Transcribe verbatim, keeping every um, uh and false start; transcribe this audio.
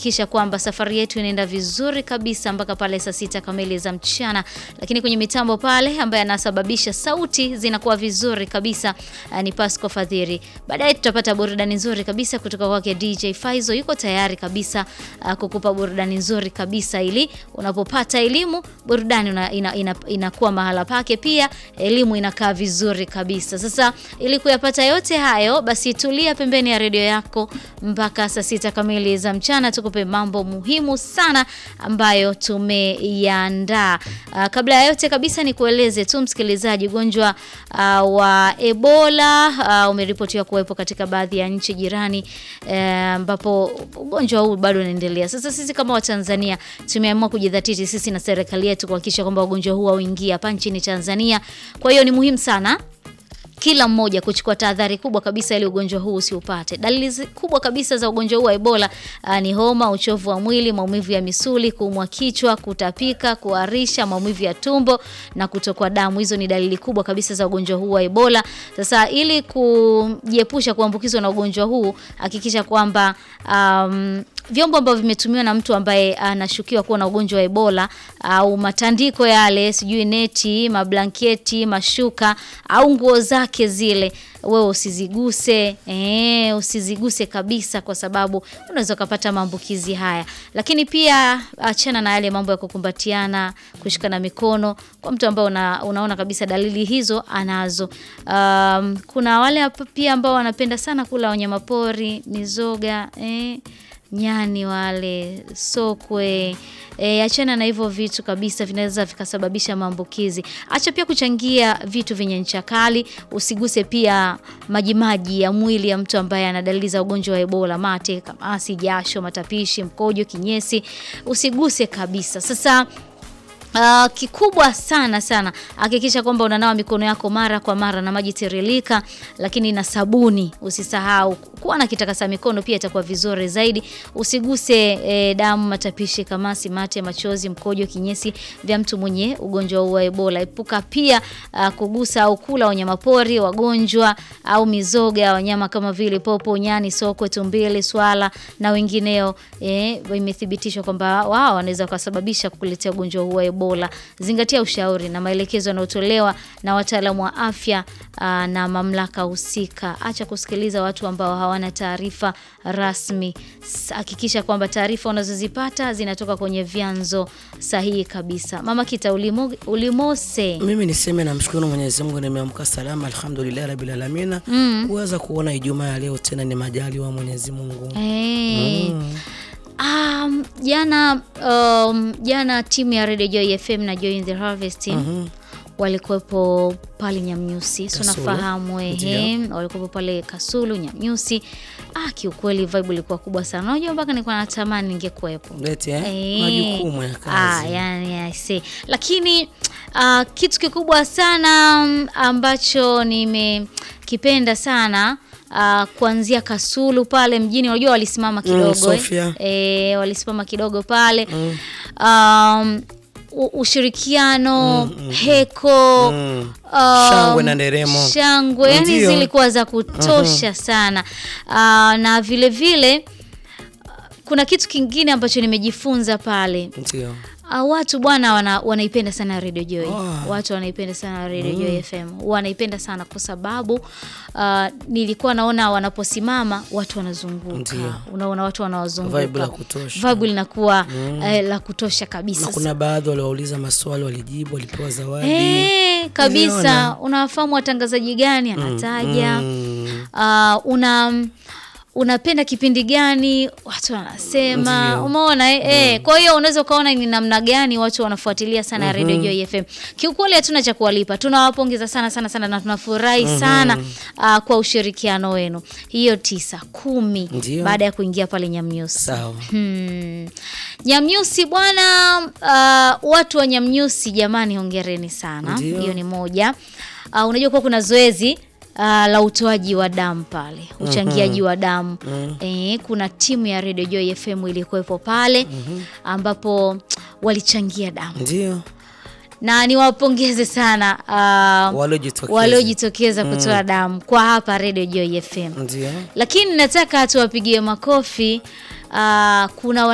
kuhakikisha kwamba safari yetu inaenda vizuri kabisa mpaka pale saa sita kamili za mchana. Lakini kwenye mitambo pale ambaye anasababisha sauti zinakuwa vizuri kabisa uh, ni Pasco Fadhiri. Baadaye tutapata burudani nzuri kabisa kutoka kwake D J Faizo. Yuko tayari kabisa uh, kukupa burudani nzuri kabisa, ili unapopata elimu, burudani inakuwa ina, ina, ina mahala pake, pia elimu inakaa vizuri kabisa. Sasa ili kuyapata yote hayo, basi tulia pembeni ya redio yako mpaka saa sita kamili za mchana, tukupe mambo muhimu sana ambayo tumeyaandaa. Uh, kabla ya yote kabisa ni kueleze tu msikilizaji, ugonjwa uh, wa Ebola uh, umeripotiwa kuwepo katika baadhi ya nchi jirani ambapo uh, ugonjwa huu bado unaendelea. Sasa sisi kama Watanzania tumeamua kujidhatiti sisi na serikali yetu kuhakikisha kwamba ugonjwa huu hauingii hapa nchini Tanzania. Kwa hiyo ni muhimu sana kila mmoja kuchukua tahadhari kubwa kabisa ili ugonjwa huu usiupate. Dalili kubwa kabisa za ugonjwa huu wa Ebola uh, ni homa, uchovu wa mwili, maumivu ya misuli, kuumwa kichwa, kutapika, kuharisha, maumivu ya tumbo na kutokwa damu. Hizo ni dalili kubwa kabisa za ugonjwa huu wa Ebola. Sasa ili kujiepusha kuambukizwa na ugonjwa huu, hakikisha kwamba um, vyombo ambavyo vimetumiwa na mtu ambaye anashukiwa kuwa na ugonjwa wa Ebola au matandiko yale, sijui neti, mablanketi, mashuka au nguo zake zile, wewe usiziguse, eh usiziguse kabisa, kwa sababu unaweza kupata maambukizi haya. Lakini pia achana na yale mambo ya kukumbatiana, kushikana mikono kwa mtu ambaye una, unaona kabisa dalili hizo anazo. Um, kuna wale pia ambao wanapenda sana kula wanyamapori, mizoga, eh nyani wale, sokwe, e, achana na hivyo vitu kabisa, vinaweza vikasababisha maambukizi. Acha pia kuchangia vitu vyenye ncha kali, usiguse pia majimaji ya mwili ya mtu ambaye ana dalili za ugonjwa wa Ebola, mate, kamasi, jasho, matapishi, mkojo, kinyesi, usiguse kabisa. Sasa Uh, kikubwa sana sana hakikisha kwamba unanawa mikono yako mara kwa mara na maji tiririka, lakini na sabuni. Usisahau kuwa na kitakasa mikono, pia itakuwa vizuri zaidi. Usiguse eh, damu, matapishi, kamasi, mate, machozi, mkojo, kinyesi vya mtu mwenye ugonjwa wa Ebola. Epuka pia uh, kugusa au kula wanyamapori wagonjwa au mizoga wanyama kama vile popo, nyani, sokwe, tumbili, swala na wengineo. Eh, imethibitishwa kwamba wao wanaweza kusababisha kukuletea ugonjwa huu wa Ebola. Zingatia ushauri na maelekezo yanayotolewa na wataalamu wa afya uh, na mamlaka husika. Acha kusikiliza watu ambao hawana taarifa rasmi. Hakikisha kwamba taarifa unazozipata zinatoka kwenye vyanzo sahihi kabisa. Mama Kita ulimo, ulimose. Mimi niseme namshukuru Mwenyezi Mungu nimeamka salama, alhamdulillah rabbil alamin. Mm. Kuweza kuona Ijumaa ya leo tena ni majaliwa Mwenyezi Mungu. Hey. Mm. Um, jana um, jana timu ya Radio Joy F M na Joy in the Harvest uh-huh. walikuwepo pale Nyamnyusi. Tunafahamu ehe, walikuwepo pale Kasulu Nyamnyusi. Ah, kiukweli vibe ilikuwa kubwa sana. Unajua mpaka nilikuwa natamani ningekuwepo. Leti eh? E, majukumu ya kazi. Ah, yani I see. Lakini uh, kitu kikubwa sana ambacho nimekipenda sana Uh, kuanzia Kasulu pale mjini, unajua walisimama kidogo mm, eh. eh walisimama kidogo pale mm. um, ushirikiano mm, mm, heko mm. Um, shangwe na nderemo, shangwe yani zilikuwa za kutosha uh-huh. sana uh, na vile vile kuna kitu kingine ambacho nimejifunza pale. Ndio. Uh, watu bwana wana, wanaipenda sana Radio Joy. Oh. Watu wanaipenda sana Radio mm. Joy F M. Wanaipenda sana kwa sababu uh, nilikuwa naona wanaposimama watu wanazunguka. Unaona watu wanawazunguka. Vibe la kutosha. Vibe linakuwa mm. uh, la kutosha kabisa. Na kuna baadhi waliouliza maswali walijibu, walipewa zawadi. Eh, kabisa. Niliona. Unawafahamu watangazaji gani anataja. Mm. Uh, una unapenda kipindi gani, watu wanasema. Umeona eh, eh kwa hiyo unaweza kaona ni namna gani watu wanafuatilia sana mm-hmm. Radio Joy F M. Kiukweli hatuna cha kuwalipa. Tunawapongeza sana sana sana na tunafurahi mm-hmm. sana uh, kwa ushirikiano wenu. Hiyo tisa, kumi baada ya kuingia pale Nyamnyusi. Sawa. Hmm. Nyamnyusi bwana, uh, watu wa Nyamnyusi jamani, hongereni sana. Hiyo ni moja. Uh, unajua kwa kuna zoezi Uh, la utoaji wa damu pale, uchangiaji wa damu. Mm-hmm. Eh, kuna timu ya Radio Joy F M ilikuwepo pale mm-hmm. ambapo walichangia damu. Ndio. Na niwapongeze sana uh, waliojitokeza waliojitokeza mm. kutoa damu kwa hapa Radio Joy F M. Ndio. Lakini nataka tuwapigie makofi uh, kuna